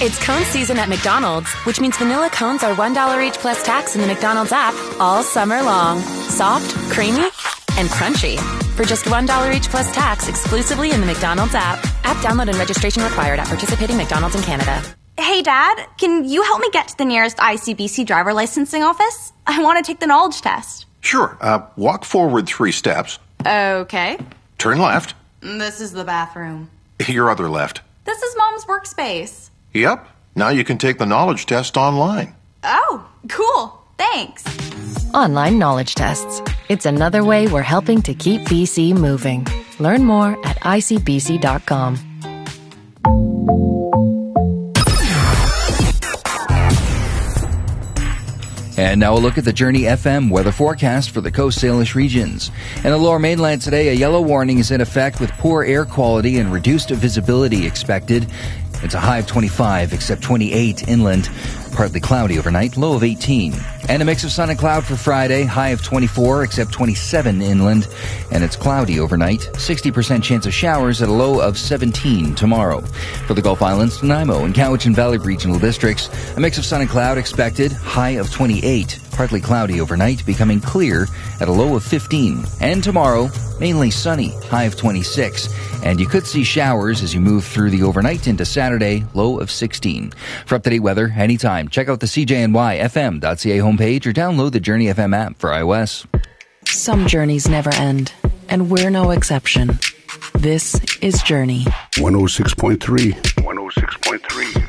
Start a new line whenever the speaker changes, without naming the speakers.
It's cone season at McDonald's, which means vanilla cones are $1 each plus tax in the McDonald's app all summer long. Soft, creamy, and crunchy. For just $1 each plus tax exclusively in the McDonald's app. App download and registration required at participating McDonald's in Canada.
Hey, Dad, can you help me get to the nearest ICBC driver licensing office? I want to take the knowledge test.
Sure. Walk forward 3 steps.
Okay.
Turn left.
This is the bathroom.
Your other left.
This is Mom's workspace.
Yep. Now you can take the knowledge test online.
Oh, cool. Thanks.
Online knowledge tests. It's another way we're helping to keep BC moving. Learn more at icbc.com.
And now a look at the Journey FM weather forecast for the Coast Salish regions. In the Lower Mainland today, a yellow warning is in effect with poor air quality and reduced visibility expected. It's a high of 25, except 28 inland. Partly cloudy overnight, low of 18. And a mix of sun and cloud for Friday, high of 24, except 27 inland. And it's cloudy overnight, 60% chance of showers at a low of 17 tomorrow. For the Gulf Islands, Nanaimo and Cowichan Valley regional districts, a mix of sun and cloud expected, high of 28. Partly cloudy overnight, becoming clear at a low of 15. And tomorrow, mainly sunny, high of 26. And you could see showers as you move through the overnight into Saturday, low of 16. For up-to-date weather, anytime, check out the CJNYFM.ca homepage or download the Journey FM app for iOS.
Some journeys never end, and we're no exception. This is Journey.
106.3. 106.3.